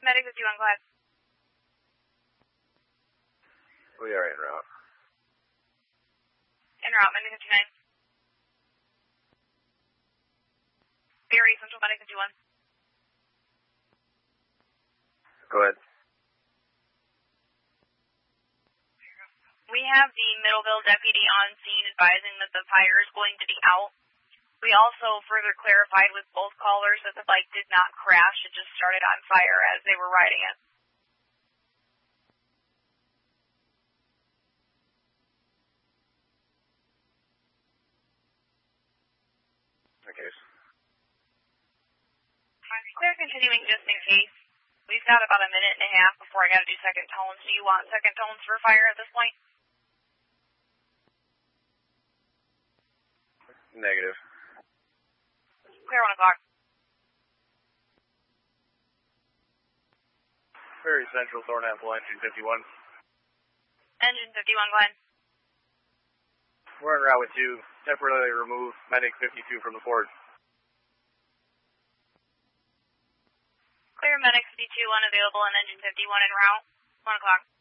Medic 51, go ahead. We are en route. En route, Medic 59. Barry, Central Medic 51. Go ahead. We have the Middleville deputy on scene advising that the fire is going to be out. We also further clarified with both callers that the bike did not crash, it just started on fire as they were riding it. Okay. Clear continuing just in case. We've got about a minute and a half before I got to do second tones. Do you want second tones for fire at this point? Negative. Clear 1 o'clock. Very Central, Thornapple, Engine 51. Engine 51, go ahead. We're en route with 2. Temporarily remove Medic 52 from the Ford. Clear Medic 52 unavailable and Engine 51 en route. 1 o'clock.